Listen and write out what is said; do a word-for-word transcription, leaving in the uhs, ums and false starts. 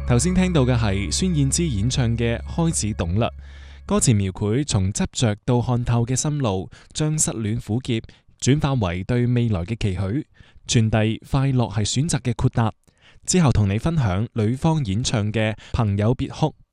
頭先聽到嘅係孫燕姿演唱嘅《開始懂啦》，歌詞描繪從執着到看透嘅心路，將失戀苦澀轉化為對未來嘅期許，傳遞快樂係選擇嘅豁達。之後同你分享呂方演唱嘅《朋友別哭》。